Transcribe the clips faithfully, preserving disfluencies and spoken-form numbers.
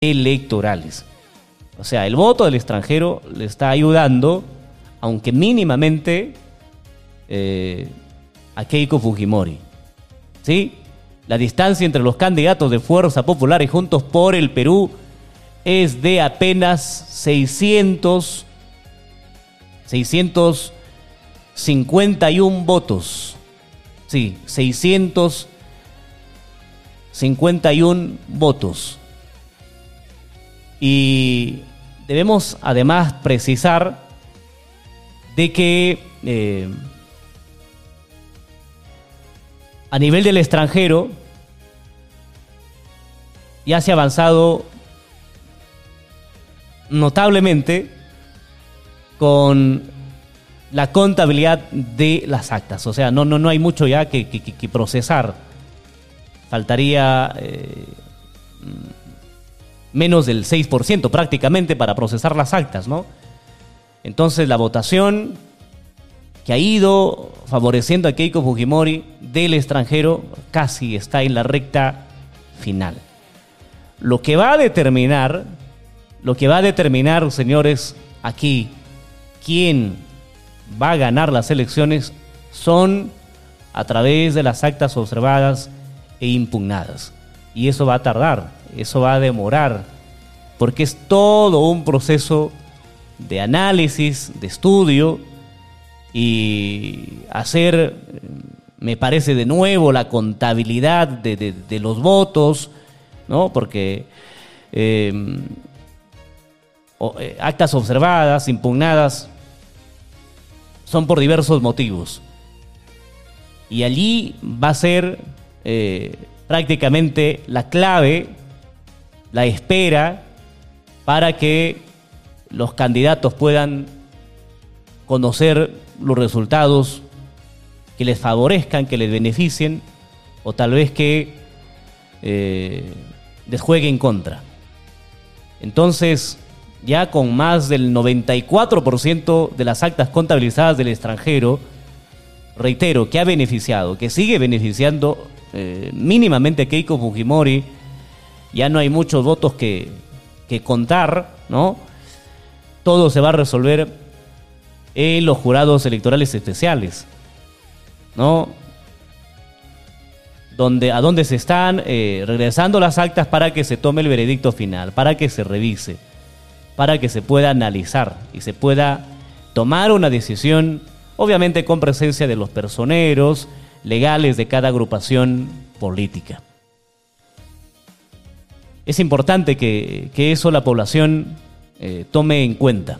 electorales. O sea, el voto del extranjero le está ayudando, aunque mínimamente, eh, a Keiko Fujimori. ¿Sí? La distancia entre los candidatos de Fuerza Popular y Juntos por el Perú es de apenas seiscientos, seiscientos cincuenta y uno votos. Sí, seiscientos cincuenta y uno votos. Y debemos además precisar de que eh, a nivel del extranjero ya se ha avanzado notablemente con la contabilidad de las actas. O sea, no, no, no hay mucho ya que, que, que procesar. Faltaría eh, menos del seis por ciento prácticamente para procesar las actas, ¿no? Entonces la votación que ha ido favoreciendo a Keiko Fujimori del extranjero casi está en la recta final. Lo que va a determinar, lo que va a determinar, señores, aquí, quién va a ganar las elecciones son a través de las actas observadas e impugnadas. Y eso va a tardar, eso va a demorar, porque es todo un proceso de análisis, de estudio, y hacer, me parece, de nuevo la contabilidad de, de, de los votos, ¿no? Porque eh, o, eh, actas observadas, impugnadas, son por diversos motivos. Y allí va a ser eh, prácticamente la clave, la espera, para que los candidatos puedan conocer los resultados que les favorezcan, que les beneficien, o tal vez que eh, les juegue en contra. Entonces, ya con más del noventa y cuatro por ciento de las actas contabilizadas del extranjero, reitero, que ha beneficiado, que sigue beneficiando eh, mínimamente a Keiko Fujimori, ya no hay muchos votos que, que contar, ¿no? Todo se va a resolver en los jurados electorales especiales, ¿no? Donde, a donde se están eh, regresando las actas para que se tome el veredicto final, para que se revise, para que se pueda analizar y se pueda tomar una decisión, obviamente con presencia de los personeros legales de cada agrupación política. Es importante que, que eso la población eh, tome en cuenta.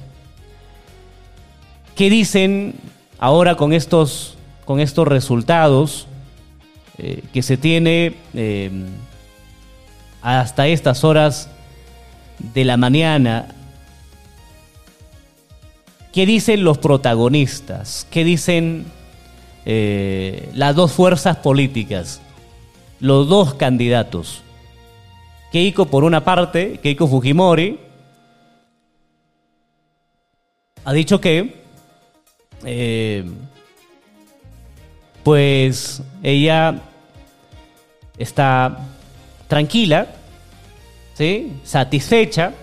¿Qué dicen ahora con estos, con estos resultados eh, que se tiene eh, hasta estas horas de la mañana? ¿Qué dicen los protagonistas? ¿Qué dicen eh, las dos fuerzas políticas? Los dos candidatos. Keiko, por una parte, Keiko Fujimori, ha dicho que eh, pues ella está tranquila, ¿sí? Satisfecha.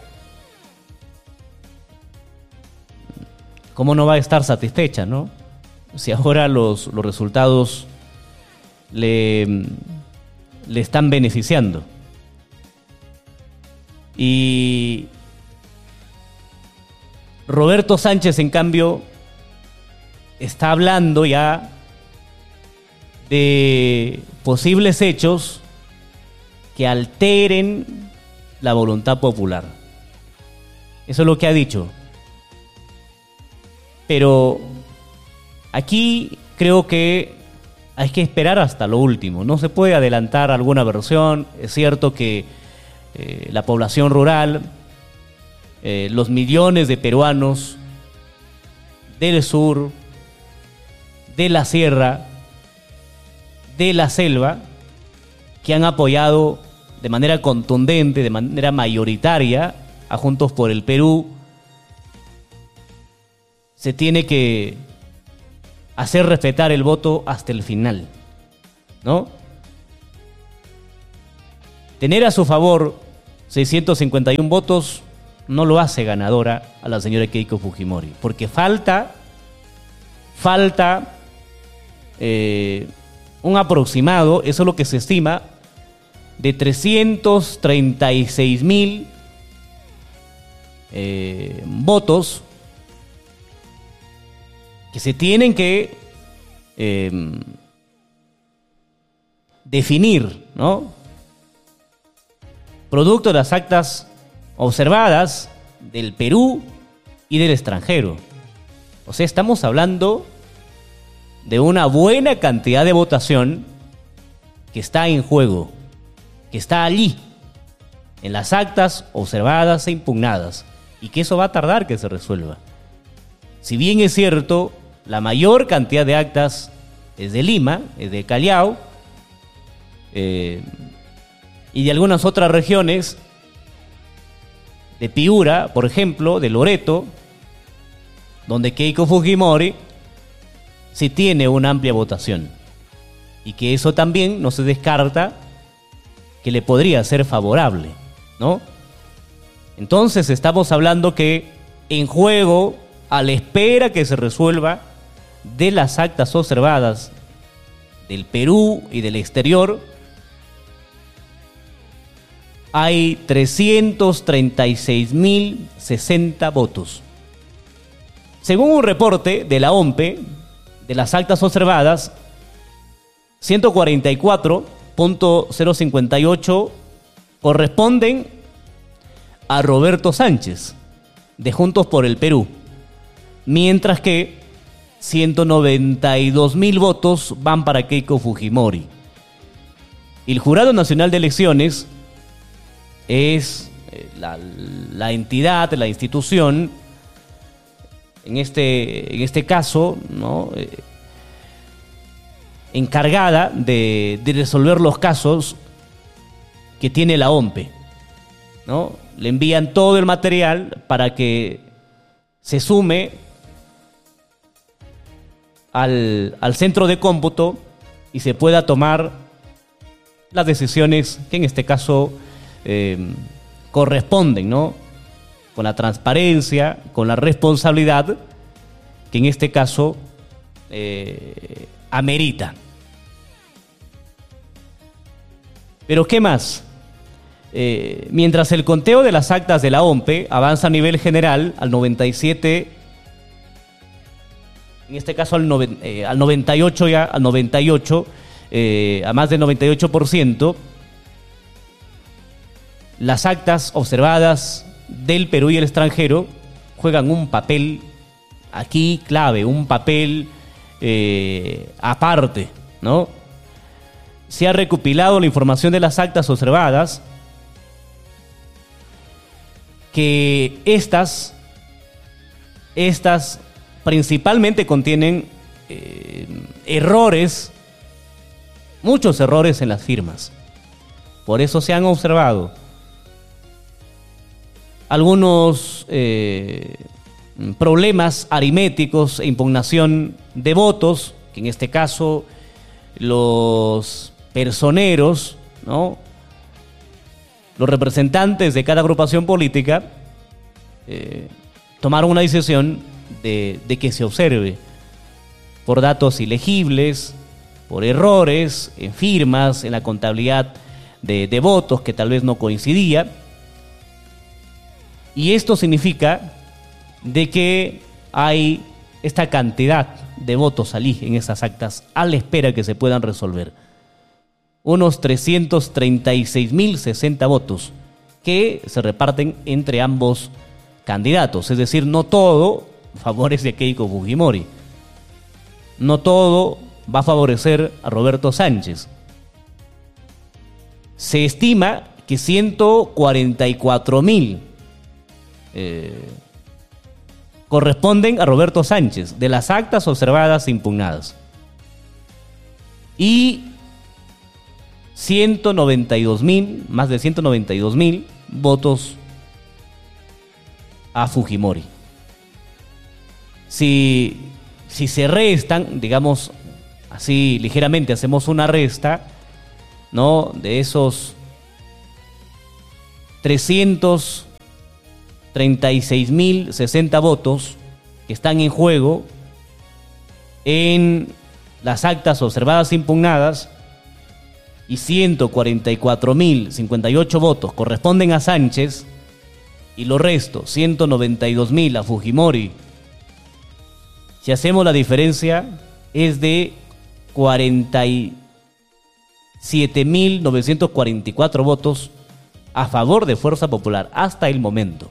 ¿Cómo no va a estar satisfecha, no? Si ahora los, los resultados le, le están beneficiando. Y Roberto Sánchez, en cambio, está hablando ya de posibles hechos que alteren la voluntad popular. Eso es lo que ha dicho. Pero aquí creo que hay que esperar hasta lo último. No se puede adelantar alguna versión. Es cierto que eh, la población rural, eh, los millones de peruanos del sur, de la sierra, de la selva, que han apoyado de manera contundente, de manera mayoritaria a Juntos por el Perú, se tiene que hacer respetar el voto hasta el final, ¿no? Tener a su favor seiscientos cincuenta y uno votos no lo hace ganadora a la señora Keiko Fujimori, porque falta, falta eh, un aproximado, eso es lo que se estima, de trescientos treinta y seis mil eh, votos que se tienen que eh, definir, ¿no? Producto de las actas observadas del Perú y del extranjero. O sea, estamos hablando de una buena cantidad de votación que está en juego, que está allí, en las actas observadas e impugnadas, y que eso va a tardar que se resuelva. Si bien es cierto, la mayor cantidad de actas es de Lima, es de Callao, eh, y de algunas otras regiones, de Piura, por ejemplo, de Loreto, donde Keiko Fujimori sí tiene una amplia votación, y que eso también no se descarta que le podría ser favorable, ¿no? Entonces estamos hablando que en juego, a la espera que se resuelva de las actas observadas del Perú y del exterior, hay trescientos treinta y seis mil sesenta votos. Según un reporte de la O M P E, de las actas observadas, ciento cuarenta y cuatro punto cero cincuenta y ocho corresponden a Roberto Sánchez, de Juntos por el Perú, mientras que ciento noventa y dos mil votos van para Keiko Fujimori. El Jurado Nacional de Elecciones es la, la entidad, la institución, en este, en este caso, ¿no? Eh, encargada de, de resolver los casos que tiene la O M P E, ¿no? Le envían todo el material para que se sume al, al centro de cómputo y se pueda tomar las decisiones que en este caso eh, corresponden, ¿no? Con la transparencia, con la responsabilidad que en este caso eh, amerita. Pero ¿qué más? Eh, mientras el conteo de las actas de la O M P E avanza a nivel general al noventa y siete, en este caso al, noven, eh, al noventa y ocho ya, al noventa y ocho, eh, a más del noventa y ocho por ciento, las actas observadas del Perú y el extranjero juegan un papel aquí clave, un papel eh, aparte, ¿no? Se ha recopilado la información de las actas observadas, que estas, estas principalmente contienen eh, errores, muchos errores en las firmas. Por eso se han observado algunos eh, problemas aritméticos e impugnación de votos, que en este caso los personeros, ¿no? Los representantes de cada agrupación política eh, tomaron una decisión de, de que se observe por datos ilegibles, por errores en firmas, en la contabilidad de, de votos que tal vez no coincidía. Y esto significa de que hay esta cantidad de votos allí en esas actas a la espera que se puedan resolver. Unos trescientos treinta y seis mil sesenta votos que se reparten entre ambos candidatos. Es decir, no todo favorece a Keiko Fujimori. No todo va a favorecer a Roberto Sánchez. Se estima que ciento cuarenta y cuatro mil eh, corresponden a Roberto Sánchez, de las actas observadas e impugnadas. Y ciento noventa y dos mil, más de ciento noventa y dos mil votos a Fujimori. Si, si se restan, digamos así ligeramente, hacemos una resta, ¿no? De esos trescientos treinta y seis mil sesenta votos que están en juego en las actas observadas e impugnadas, y ciento cuarenta y cuatro mil cincuenta y ocho votos corresponden a Sánchez, y lo resto, ciento noventa y dos mil a Fujimori. Si hacemos la diferencia, es de cuarenta y siete mil novecientos cuarenta y cuatro votos a favor de Fuerza Popular hasta el momento.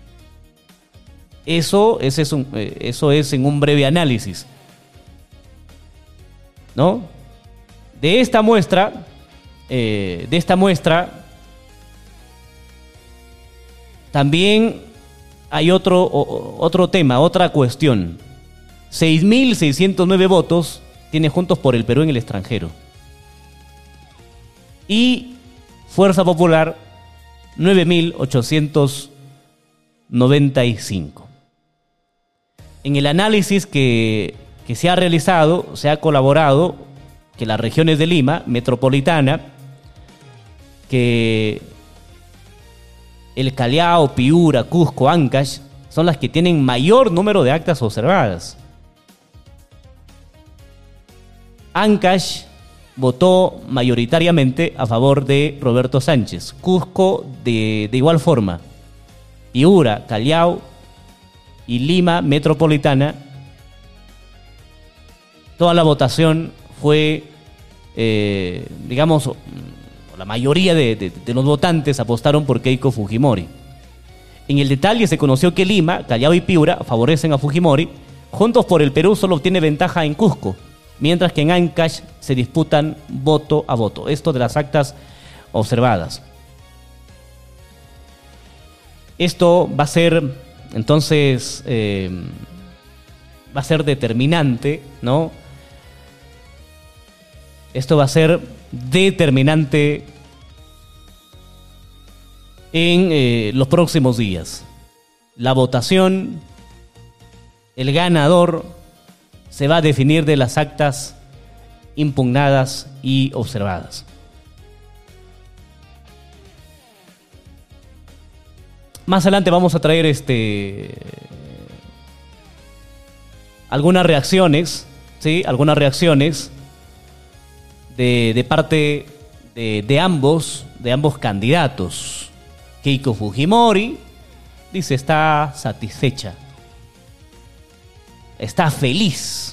Eso, ese es un, eso es en un breve análisis, ¿no? De esta muestra, eh, de esta muestra, también hay otro, otro tema, otra cuestión. seis mil seiscientos nueve votos tiene Juntos por el Perú en el extranjero. Y Fuerza Popular, nueve mil ochocientos noventa y cinco. En el análisis que, que se ha realizado, se ha colaborado que las regiones de Lima, Metropolitana, que el Callao, Piura, Cusco, Ancash, son las que tienen mayor número de actas observadas. Ancash votó mayoritariamente a favor de Roberto Sánchez. Cusco de, de igual forma. Piura, Callao y Lima Metropolitana, toda la votación fue, eh, digamos, la mayoría de, de, de los votantes apostaron por Keiko Fujimori. En el detalle se conoció que Lima, Callao y Piura favorecen a Fujimori. Juntos por el Perú solo obtiene ventaja en Cusco, mientras que en Ancash se disputan voto a voto. Esto de las actas observadas. Esto va a ser, entonces, eh, va a ser determinante, ¿no? Esto va a ser determinante en eh, los próximos días. La votación, el ganador, se va a definir de las actas impugnadas y observadas. Más adelante vamos a traer este algunas reacciones, ¿sí? Algunas reacciones de, de parte de, de ambos, de ambos candidatos. Keiko Fujimori dice está satisfecha, está feliz,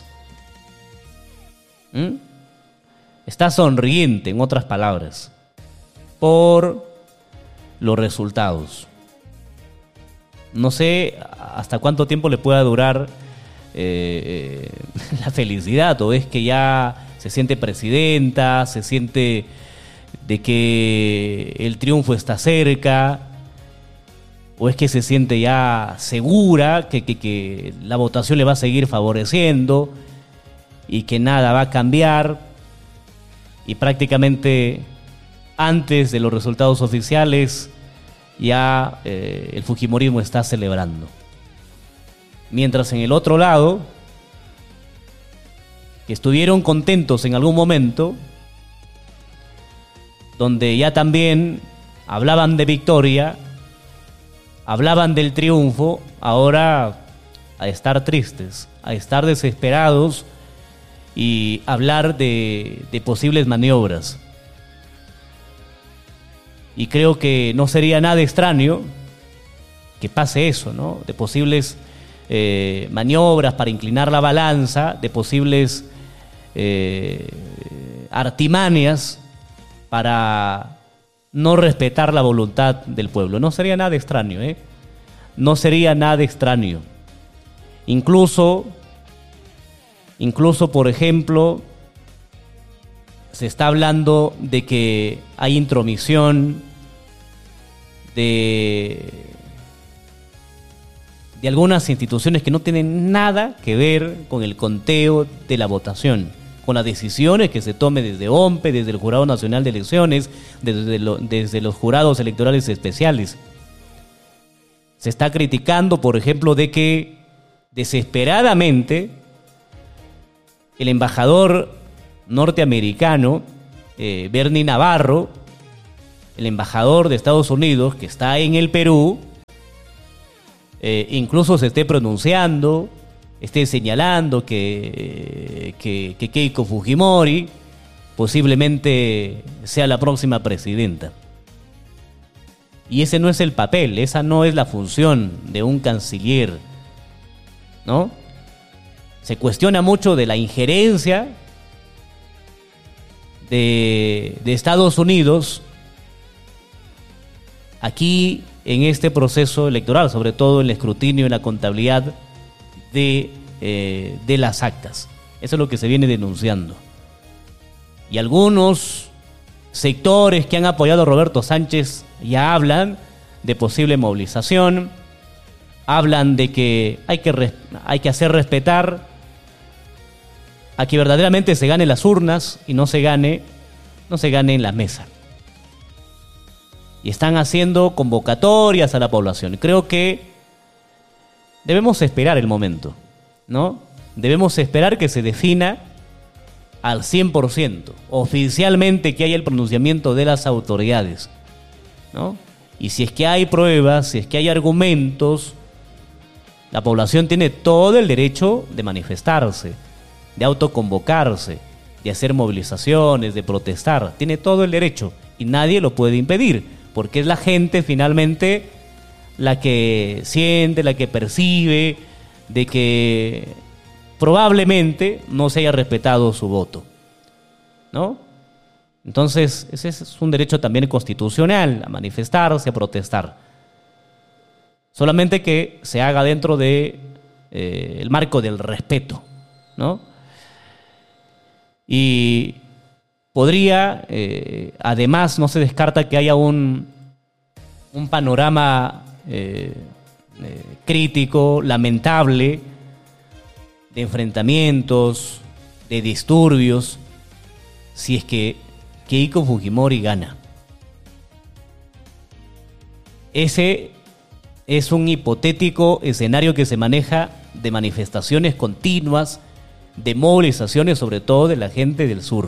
¿Mm? está sonriente, en otras palabras, por los resultados. No sé hasta cuánto tiempo le pueda durar eh, la felicidad, o es que ya se siente presidenta, se siente de que el triunfo está cerca, o es que se siente ya segura que, que, que la votación le va a seguir favoreciendo y que nada va a cambiar, y prácticamente antes de los resultados oficiales ya eh, el fujimorismo está celebrando. Mientras en el otro lado, que estuvieron contentos en algún momento, donde ya también hablaban de victoria, hablaban del triunfo, ahora a estar tristes, a estar desesperados y hablar de, de posibles maniobras. Y creo que no sería nada extraño que pase eso, ¿no? De posibles eh, maniobras para inclinar la balanza, de posibles eh, artimañas para no respetar la voluntad del pueblo. No sería nada extraño, ¿eh? No sería nada extraño. Incluso, incluso, por ejemplo, se está hablando de que hay intromisión de, de algunas instituciones que no tienen nada que ver con el conteo de la votación, con las decisiones que se tome desde O M P E, desde el Jurado Nacional de Elecciones, desde, lo, desde los jurados electorales especiales. Se está criticando, por ejemplo, de que desesperadamente el embajador norteamericano, eh, Bernie Navarro, el embajador de Estados Unidos que está en el Perú eh, incluso se esté pronunciando, esté señalando que, que, que Keiko Fujimori posiblemente sea la próxima presidenta. Y ese no es el papel, esa no es la función de un canciller, ¿no? Se cuestiona mucho de la injerencia de, de Estados Unidos aquí en este proceso electoral, sobre todo el escrutinio y la contabilidad de, eh, de las actas. Eso es lo que se viene denunciando. Y algunos sectores que han apoyado a Roberto Sánchez ya hablan de posible movilización, hablan de que hay que, res- hay que hacer respetar a que verdaderamente se gane las urnas y no se gane, no se gane en la mesa. Y están haciendo convocatorias a la población. Creo que debemos esperar el momento, ¿no? Debemos esperar que se defina al cien por ciento, oficialmente que haya el pronunciamiento de las autoridades, ¿no? Y si es que hay pruebas, si es que hay argumentos, la población tiene todo el derecho de manifestarse, de autoconvocarse, de hacer movilizaciones, de protestar. Tiene todo el derecho y nadie lo puede impedir, porque es la gente finalmente la que siente, la que percibe de que probablemente no se haya respetado su voto, ¿no? Entonces, ese es un derecho también constitucional, a manifestarse, a protestar. Solamente que se haga dentro de eh, el marco del respeto, ¿no? Y podría, eh, además, no se descarta que haya un, un panorama eh, eh, crítico, lamentable, de enfrentamientos, de disturbios, si es que Keiko Fujimori gana. Ese es un hipotético escenario que se maneja de manifestaciones continuas, de movilizaciones, sobre todo de la gente del sur.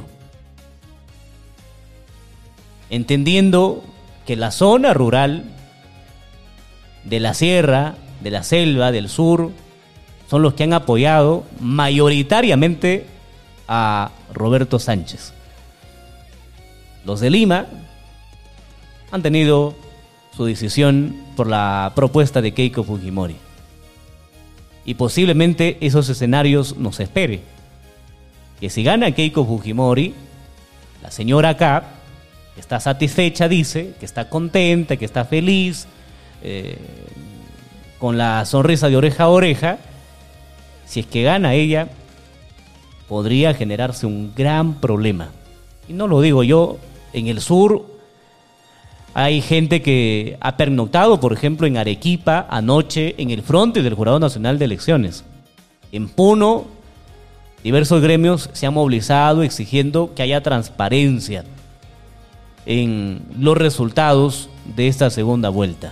Entendiendo que la zona rural de la sierra, de la selva, del sur, son los que han apoyado mayoritariamente a Roberto Sánchez. Los de Lima han tenido su decisión por la propuesta de Keiko Fujimori. Y posiblemente esos escenarios nos espere. Que si gana Keiko Fujimori, la señora acá está satisfecha, dice, que está contenta, que está feliz, eh, con la sonrisa de oreja a oreja. Si es que gana ella, podría generarse un gran problema. Y no lo digo yo, en el sur hay gente que ha pernoctado, por ejemplo, en Arequipa, anoche, en el frente del Jurado Nacional de Elecciones. En Puno, diversos gremios se han movilizado exigiendo que haya transparencia en los resultados de esta segunda vuelta.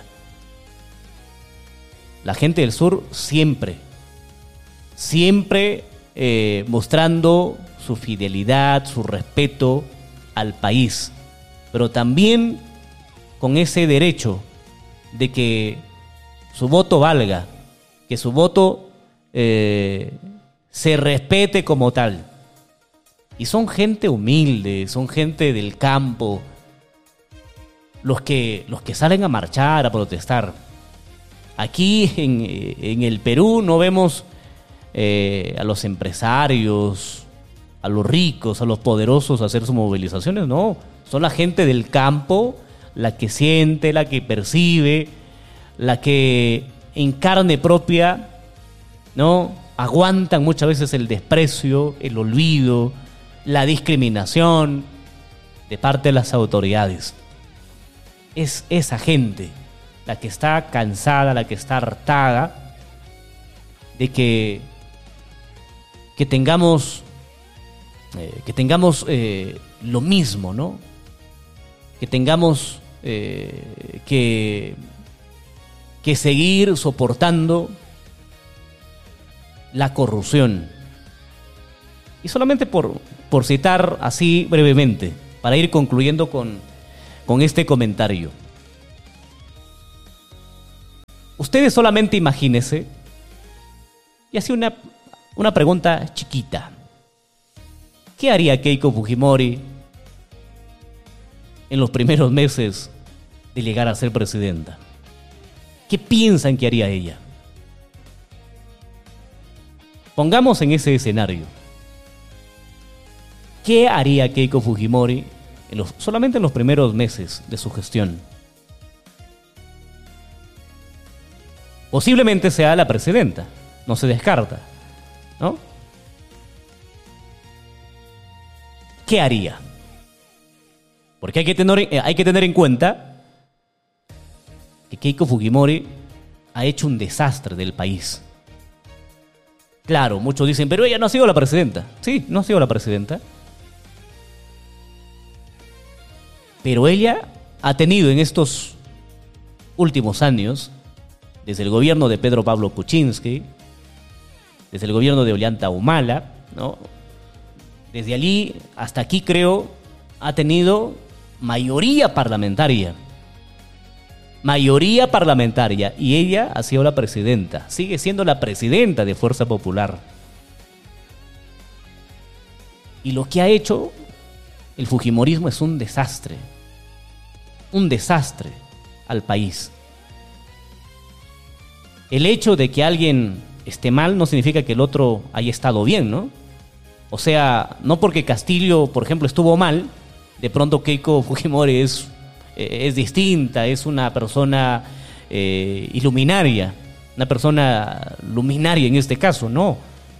La gente del sur siempre, siempre eh, mostrando su fidelidad, su respeto al país, pero también con ese derecho de que su voto valga, que su voto eh, se respete como tal. Y son gente humilde, son gente del campo, los que, los que salen a marchar, a protestar. Aquí en, en el Perú no vemos eh, a los empresarios, a los ricos, a los poderosos hacer sus movilizaciones, no. Son la gente del campo, la que siente, la que percibe, la que en carne propia, ¿no?, aguantan muchas veces el desprecio, el olvido, la discriminación de parte de las autoridades. Es esa gente la que está cansada, la que está hartada de que, que tengamos, eh, que tengamos eh, lo mismo, ¿no? Que tengamos eh, que, que seguir soportando la corrupción. Y solamente por, por citar así brevemente, para ir concluyendo con, con este comentario. Ustedes solamente imagínense, y así una, una pregunta chiquita. ¿Qué haría Keiko Fujimori en los primeros meses de llegar a ser presidenta? ¿Qué piensan que haría ella? Pongamos en ese escenario. ¿Qué haría Keiko Fujimori en los, solamente en los primeros meses de su gestión? Posiblemente sea la presidenta, no se descarta, ¿no? ¿Qué haría? Porque hay que tener, hay que tener en cuenta que Keiko Fujimori ha hecho un desastre del país. Claro, muchos dicen, pero ella no ha sido la presidenta. Sí, no ha sido la presidenta. Pero ella ha tenido en estos últimos años, desde el gobierno de Pedro Pablo Kuczynski, desde el gobierno de Ollanta Humala, ¿no? Desde allí hasta aquí, creo, ha tenido mayoría parlamentaria. Mayoría parlamentaria. Y ella ha sido la presidenta. Sigue siendo la presidenta de Fuerza Popular. Y lo que ha hecho el fujimorismo es un desastre. Un desastre al país. El hecho de que alguien esté mal no significa que el otro haya estado bien, ¿no? O sea, no porque Castillo, por ejemplo, estuvo mal, de pronto Keiko Fujimori es, eh, es distinta, es una persona eh, iluminaria, una persona luminaria en este caso, no.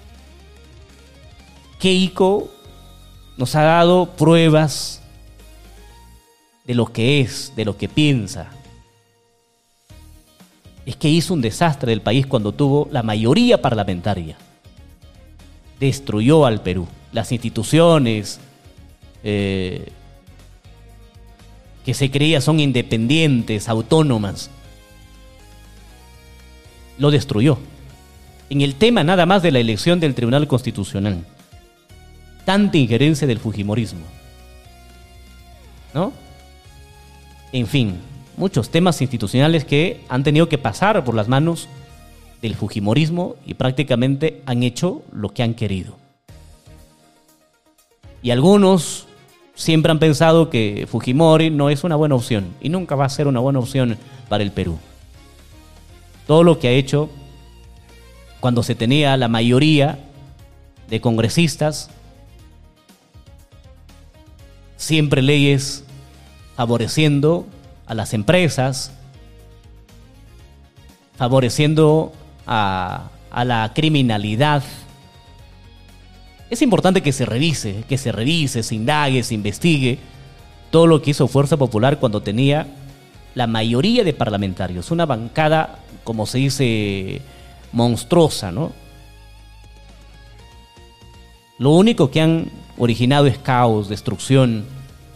Keiko nos ha dado pruebas de lo que es, de lo que piensa. Es que hizo un desastre del país cuando tuvo la mayoría parlamentaria. Destruyó al Perú. Las instituciones eh, que se creía son independientes, autónomas, lo destruyó. En el tema nada más de la elección del Tribunal Constitucional. Tanta injerencia del fujimorismo, ¿no? En fin, muchos temas institucionales que han tenido que pasar por las manos del fujimorismo y prácticamente han hecho lo que han querido. Y algunos siempre han pensado que Fujimori no es una buena opción y nunca va a ser una buena opción para el Perú. Todo lo que ha hecho cuando se tenía la mayoría de congresistas, siempre leyes favoreciendo a las empresas, favoreciendo a, a la criminalidad. Es importante que se revise, que se revise, se indague, se investigue todo lo que hizo Fuerza Popular cuando tenía la mayoría de parlamentarios, una bancada, como se dice, monstruosa, ¿no? Lo único que han originado es caos, destrucción.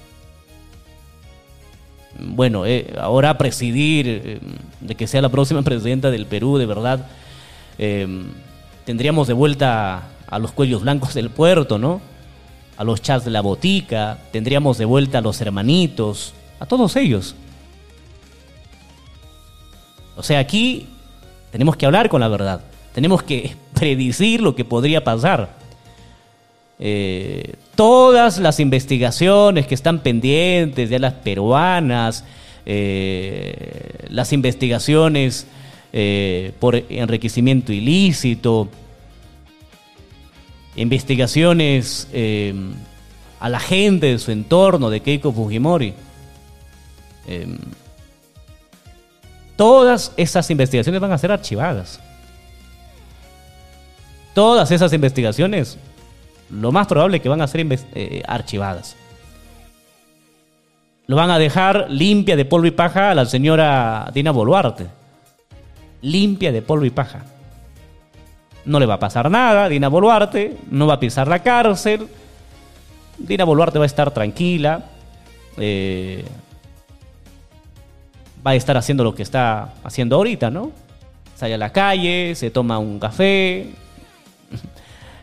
Bueno, eh, ahora presidir, eh, de que sea la próxima presidenta del Perú, de verdad, eh, tendríamos de vuelta a los cuellos blancos del puerto, ¿no? A los chats de la botica, tendríamos de vuelta a los hermanitos, a todos ellos. O sea, aquí tenemos que hablar con la verdad, tenemos que predecir lo que podría pasar. Eh, todas las investigaciones que están pendientes de las peruanas, eh, las investigaciones eh, por enriquecimiento ilícito, investigaciones eh, a la gente de su entorno, de Keiko Fujimori. Eh, todas esas investigaciones van a ser archivadas. Todas esas investigaciones, lo más probable es que van a ser eh, archivadas. Lo van a dejar limpia de polvo y paja a la señora Dina Boluarte. Limpia de polvo y paja. No le va a pasar nada, Dina Boluarte no va a pisar la cárcel. Dina Boluarte va a estar tranquila. Eh, va a estar haciendo lo que está haciendo ahorita, ¿no? Sale a la calle, se toma un café,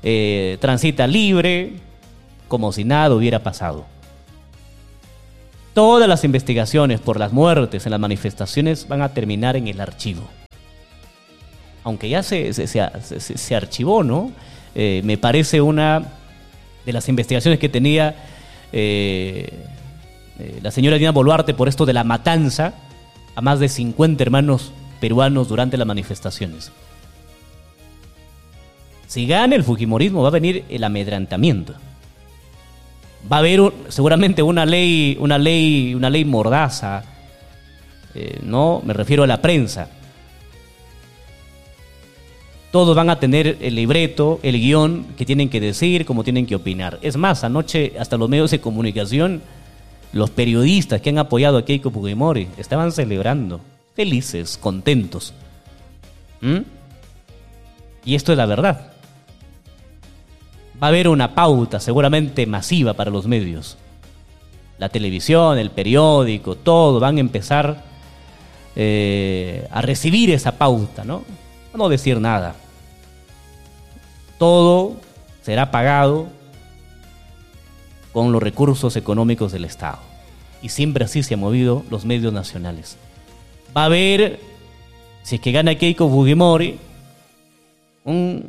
eh, transita libre, como si nada hubiera pasado. Todas las investigaciones por las muertes en las manifestaciones van a terminar en el archivo. Aunque ya se, se, se, se, se archivó, ¿no? Eh, me parece una de las investigaciones que tenía eh, eh, la señora Dina Boluarte por esto de la matanza a más de cincuenta hermanos peruanos durante las manifestaciones. Si gana el fujimorismo, va a venir el amedrentamiento. Va a haber un, seguramente una ley, una ley, una ley mordaza, eh, no, me refiero a la prensa. Todos van a tener el libreto, el guión que tienen que decir, cómo tienen que opinar. Es más, anoche hasta los medios de comunicación, los periodistas que han apoyado a Keiko Fujimori estaban celebrando, felices, contentos. ¿Mm? Y esto es la verdad. Va a haber una pauta seguramente masiva para los medios. La televisión, el periódico, todo van a empezar eh, a recibir esa pauta, ¿no? A no decir nada. Todo será pagado con los recursos económicos del Estado. Y siempre así se han movido los medios nacionales. Va a haber, si es que gana Keiko Fujimori, un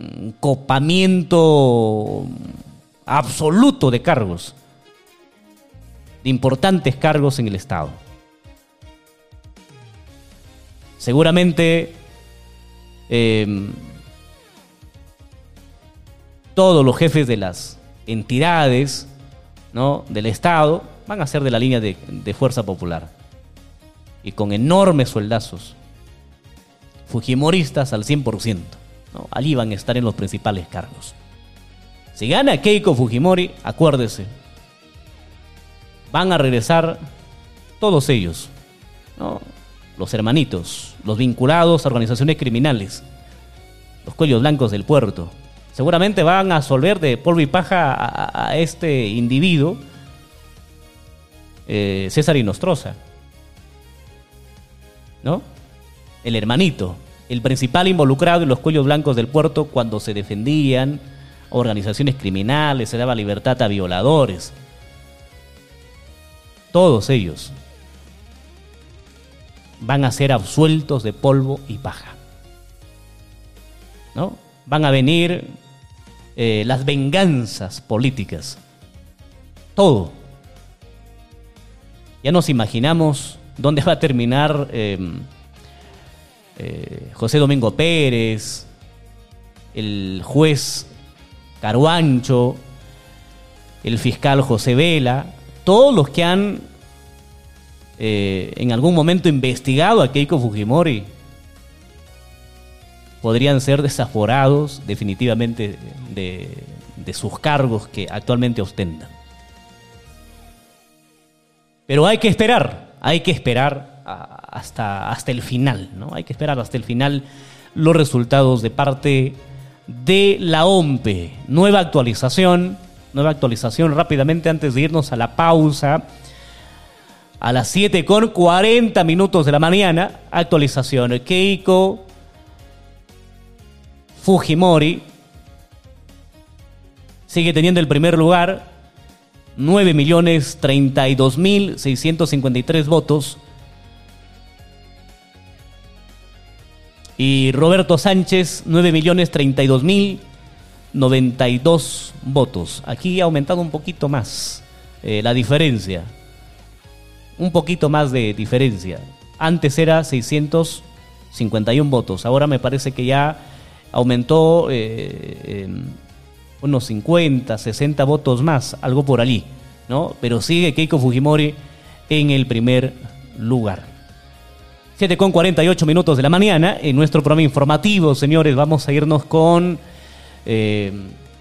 copamiento absoluto de cargos, de importantes cargos en el Estado. Seguramente eh, todos los jefes de las entidades, ¿no?, del Estado van a ser de la línea de, de Fuerza Popular y con enormes sueldazos, fujimoristas al cien por ciento. ¿No? Allí van a estar en los principales cargos. Si gana Keiko Fujimori, acuérdese, van a regresar todos ellos, ¿no? Los hermanitos, los vinculados a organizaciones criminales, los cuellos blancos del puerto. Seguramente van a absolver de polvo y paja a, a, a este individuo, eh, César Inostroza, ¿no? El hermanito, el principal involucrado en los cuellos blancos del puerto cuando se defendían organizaciones criminales, se daba libertad a violadores. Todos ellos van a ser absueltos de polvo y paja, ¿no? Van a venir eh, las venganzas políticas. Todo. Ya nos imaginamos dónde va a terminar eh, Eh, José Domingo Pérez, el juez Caruancho, el fiscal José Vela, todos los que han eh, en algún momento investigado a Keiko Fujimori podrían ser desaforados definitivamente de, de sus cargos que actualmente ostentan. Pero hay que esperar, hay que esperar Hasta, hasta el final, ¿no? Hay que esperar hasta el final los resultados de parte de la O M P E. Nueva actualización, nueva actualización rápidamente antes de irnos a la pausa. A las siete con cuarenta minutos de la mañana, actualización. Keiko Fujimori sigue teniendo el primer lugar, nueve millones treinta y dos mil seiscientos cincuenta y tres votos. Y Roberto Sánchez, nueve millones treinta y dos mil noventa y dos votos. Aquí ha aumentado un poquito más eh, la diferencia. Un poquito más de diferencia. Antes era seiscientos cincuenta y uno votos. Ahora me parece que ya aumentó eh, eh, unos cincuenta, sesenta votos más. Algo por allí, ¿no? Pero sigue Keiko Fujimori en el primer lugar. siete con cuarenta y ocho minutos de la mañana, en nuestro programa informativo, señores, vamos a irnos con eh,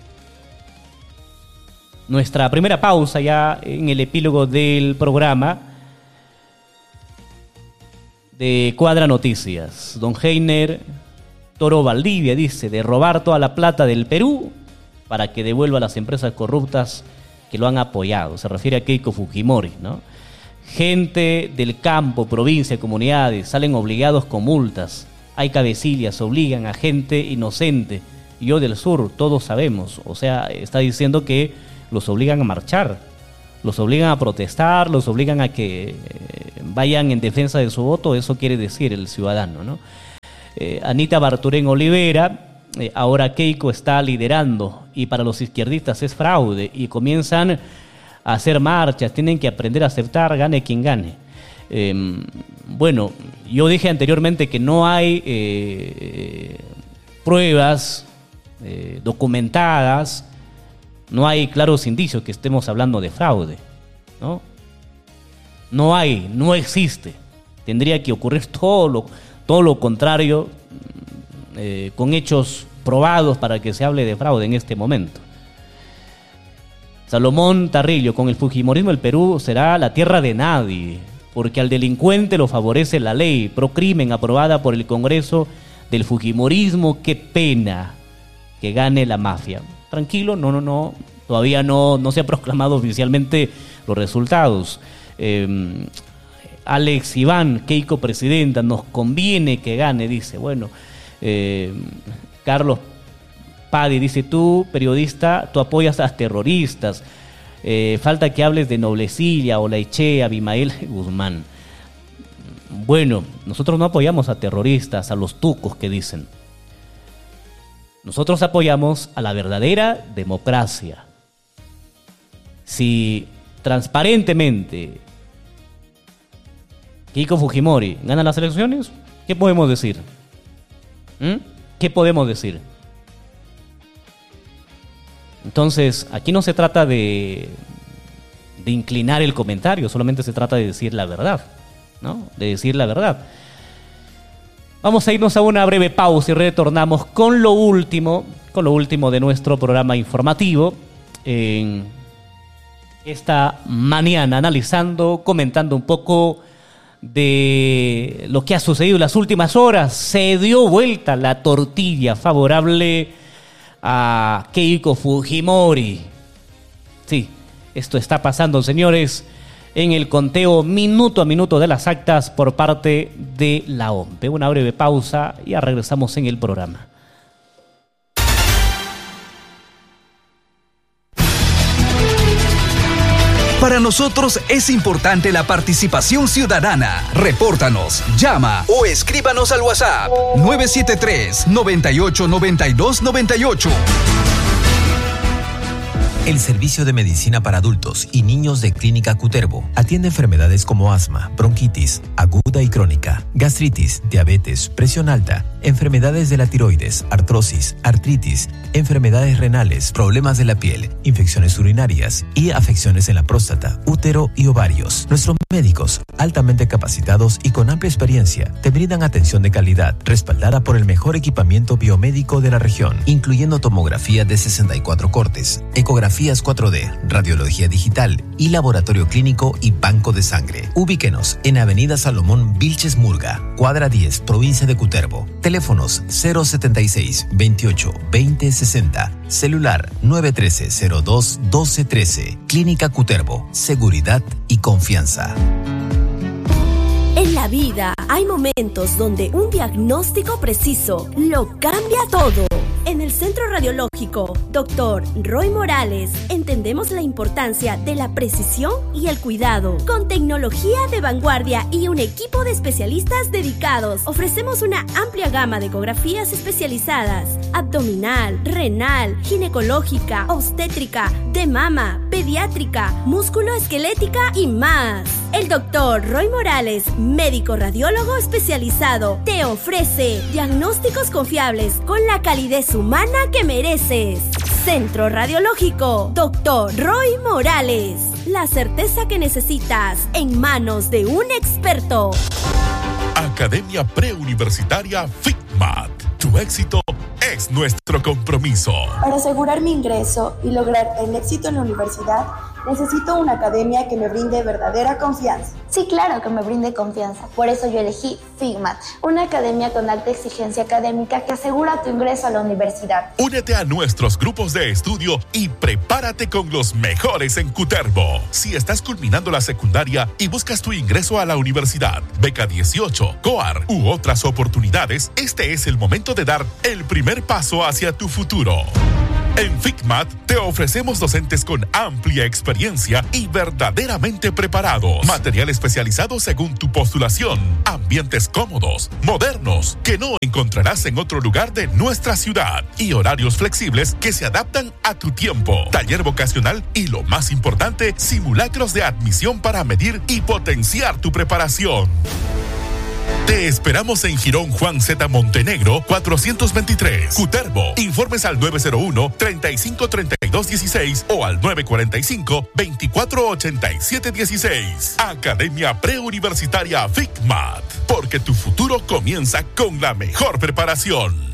nuestra primera pausa ya en el epílogo del programa de Cuadra Noticias. Don Heiner Toro Valdivia dice, de robar toda la plata del Perú para que devuelva a las empresas corruptas que lo han apoyado. Se refiere a Keiko Fujimori, ¿no? Gente del campo, provincia, comunidades, salen obligados con multas. Hay cabecillas, obligan a gente inocente. Yo del sur, todos sabemos. O sea, está diciendo que los obligan a marchar. los obligan a protestar, los obligan a que eh, vayan en defensa de su voto, eso quiere decir el ciudadano, ¿no? Eh, Anita Barturén Olivera, eh, ahora Keiko está liderando y para los izquierdistas es fraude y comienzan a hacer marchas, tienen que aprender a aceptar, gane quien gane. Eh, bueno, yo dije anteriormente que no hay eh, pruebas eh, documentadas, no hay claros indicios que estemos hablando de fraude, ¿no? No hay, no existe. Tendría que ocurrir todo lo, todo lo contrario, eh, con hechos probados para que se hable de fraude en este momento. Salomón Tarrillo, con el fujimorismo el Perú será la tierra de nadie, porque al delincuente lo favorece la ley procrimen aprobada por el Congreso del fujimorismo. Qué pena que gane la mafia. Tranquilo, no, no, no, todavía no, no se ha proclamado oficialmente los resultados. Eh, Alex Iván, Keiko presidenta, nos conviene que gane, dice. Bueno, eh, Carlos Padi dice, tú, periodista, tú apoyas a terroristas. Eh, falta que hables de Noblecilla, Olaichea, Abimael Guzmán. Bueno, nosotros no apoyamos a terroristas, a los tucos que dicen. Nosotros apoyamos a la verdadera democracia. Si transparentemente Keiko Fujimori gana las elecciones, ¿qué podemos decir? ¿Mm? ¿Qué podemos decir? Entonces, aquí no se trata de, de inclinar el comentario, solamente se trata de decir la verdad, ¿no? De decir la verdad. Vamos a irnos a una breve pausa y retornamos con lo último, con lo último de nuestro programa informativo en esta mañana, analizando, comentando un poco de lo que ha sucedido en las últimas horas. Se dio vuelta la tortilla favorable a Keiko Fujimori. Sí, esto está pasando, señores, en el conteo minuto a minuto de las actas por parte de la O M P E. Una breve pausa y ya regresamos en el programa. Para nosotros es importante la participación ciudadana. Repórtanos, llama o escríbanos al WhatsApp nueve siete tres, noventa y ocho, noventa y dos, noventa y ocho. El Servicio de Medicina para Adultos y Niños de Clínica Cutervo atiende enfermedades como asma, bronquitis, aguda y crónica, gastritis, diabetes, presión alta, enfermedades de la tiroides, artrosis, artritis, enfermedades renales, problemas de la piel, infecciones urinarias y afecciones en la próstata, útero y ovarios. Nuestros médicos, altamente capacitados y con amplia experiencia, te brindan atención de calidad, respaldada por el mejor equipamiento biomédico de la región, incluyendo tomografía de sesenta y cuatro cortes, ecografías cuatro D, radiología digital y laboratorio clínico y banco de sangre. Ubíquenos en Avenida Salomón Vilches Murga, cuadra diez, provincia de Cutervo. Teléfonos cero setenta y seis, veintiocho, veinte, sesenta. Celular nueve uno tres, cero dos, doce, trece. Clínica Cutervo. Seguridad y confianza. En la vida hay momentos donde un diagnóstico preciso lo cambia todo. En el Centro Radiológico doctor Roy Morales entendemos la importancia de la precisión y el cuidado. Con tecnología de vanguardia y un equipo de especialistas dedicados, ofrecemos una amplia gama de ecografías especializadas: abdominal, renal, ginecológica, obstétrica, de mama, pediátrica, musculoesquelética y más. El doctor Roy Morales, médico radiólogo especializado, te ofrece diagnósticos confiables con la calidez humana que mereces. Centro Radiológico doctor Roy Morales. La certeza que necesitas en manos de un experto. Academia Preuniversitaria FICMAT. Tu éxito es nuestro compromiso. Para asegurar mi ingreso y lograr el éxito en la universidad, necesito una academia que me brinde verdadera confianza. Sí, claro que me brinde confianza. Por eso yo elegí FICMAT, una academia con alta exigencia académica que asegura tu ingreso a la universidad. Únete a nuestros grupos de estudio y prepárate con los mejores en Cutervo. Si estás culminando la secundaria y buscas tu ingreso a la universidad, beca dieciocho, COAR u otras oportunidades, este es el momento de dar el primer paso hacia tu futuro. En Figmat te ofrecemos docentes con amplia experiencia y verdaderamente preparados. Material especializado según tu postulación. Ambientes cómodos, modernos, que no encontrarás en otro lugar de nuestra ciudad. Y horarios flexibles que se adaptan a tu tiempo. Taller vocacional y, lo más importante, simulacros de admisión para medir y potenciar tu preparación. Te esperamos en Girón Juan Z. Montenegro, cuatrocientos veintitrés, Cutervo. Informes al nueve cero uno, treinta y cinco, treinta y dos dieciséis o al nueve cuarenta y cinco, veinticuatro ochenta y siete dieciséis. Academia Preuniversitaria Figmat, porque tu futuro comienza con la mejor preparación.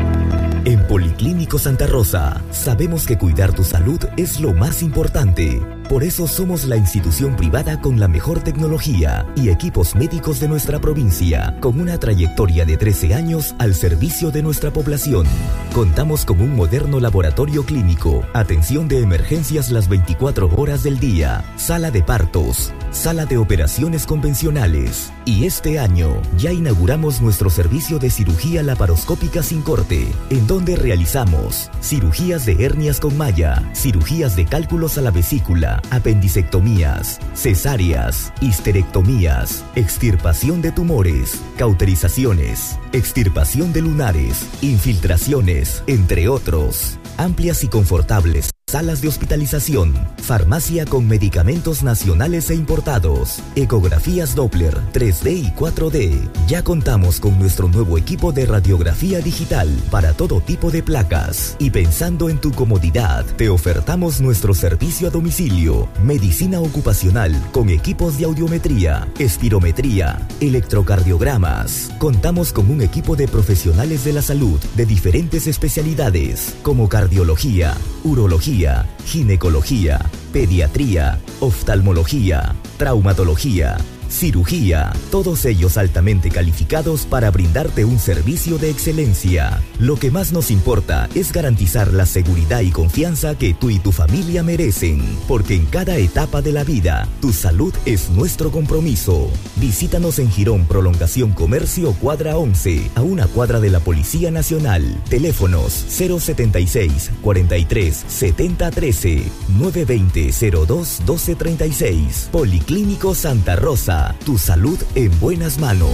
En Policlínico Santa Rosa, sabemos que cuidar tu salud es lo más importante. Por eso somos la institución privada con la mejor tecnología y equipos médicos de nuestra provincia, con una trayectoria de trece años al servicio de nuestra población. Contamos con un moderno laboratorio clínico, atención de emergencias las veinticuatro horas del día, sala de partos, sala de operaciones convencionales. Y este año ya inauguramos nuestro servicio de cirugía laparoscópica sin corte, en donde realizamos cirugías de hernias con malla, cirugías de cálculos a la vesícula, apendicectomías, cesáreas, histerectomías, extirpación de tumores, cauterizaciones, extirpación de lunares, infiltraciones, entre otros. Amplias y confortables salas de hospitalización, farmacia con medicamentos nacionales e importados, ecografías Doppler, tres D y cuatro D. Ya contamos con nuestro nuevo equipo de radiografía digital para todo tipo de placas. Y pensando en tu comodidad, te ofertamos nuestro servicio a domicilio, medicina ocupacional con equipos de audiometría, espirometría, electrocardiogramas. Contamos con un equipo de profesionales de la salud de diferentes especialidades como cardiología, urología, ginecología, pediatría, oftalmología, traumatología, cirugía, todos ellos altamente calificados para brindarte un servicio de excelencia. Lo que más nos importa es garantizar la seguridad y confianza que tú y tu familia merecen, porque en cada etapa de la vida, tu salud es nuestro compromiso. Visítanos en Girón Prolongación Comercio Cuadra once, a una cuadra de la Policía Nacional. Teléfonos cero setenta y seis, cuarenta y tres, setenta trece, nueve veinte, cero dos, doce treinta y seis. Policlínico Santa Rosa. Tu salud en buenas manos.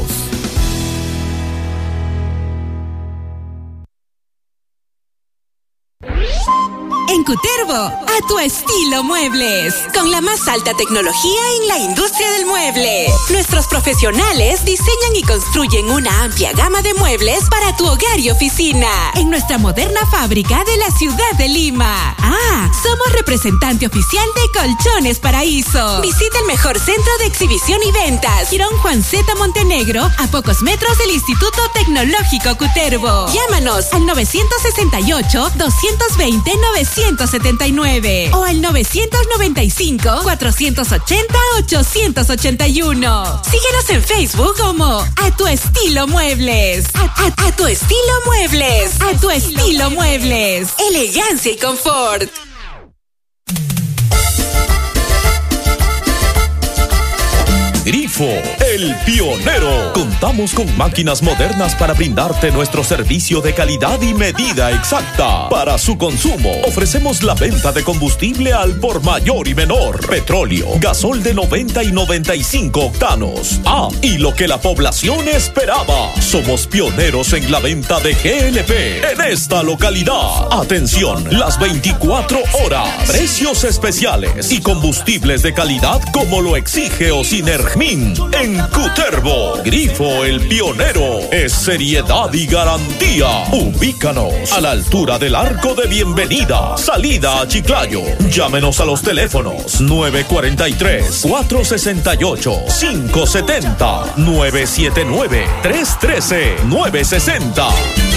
En Cutervo, a tu estilo muebles, con la más alta tecnología en la industria del mueble. Nuestros profesionales diseñan y construyen una amplia gama de muebles para tu hogar y oficina, en nuestra moderna fábrica de la ciudad de Lima. Ah, somos representante oficial de Colchones Paraíso. Visita el mejor centro de exhibición y ventas, Girón Juan Z. Montenegro, a pocos metros del Instituto Tecnológico Cutervo. Llámanos al nueve seis ocho, dos dos cero, nueve siete nueve o al nueve nueve cinco, cuatro ocho cero, ocho ocho uno. Síguenos en Facebook como A Tu Estilo Muebles. A, a, a Tu Estilo Muebles. A Tu Estilo Muebles. Elegancia y confort. Grifo, el pionero. Contamos con máquinas modernas para brindarte nuestro servicio de calidad y medida exacta. Para su consumo, ofrecemos la venta de combustible al por mayor y menor. Petróleo, gasol de noventa y noventa y cinco octanos. Ah, y lo que la población esperaba. Somos pioneros en la venta de G L P en esta localidad. Atención, las veinticuatro horas. Precios especiales y combustibles de calidad como lo exige Osinergia en Cutervo. Grifo el pionero es seriedad y garantía. Ubícanos a la altura del Arco de Bienvenida, salida a Chiclayo. Llámenos a los teléfonos nueve cuatro tres, cuatro seis ocho, cinco siete cero, nueve siete nueve, tres uno tres, nueve seis cero.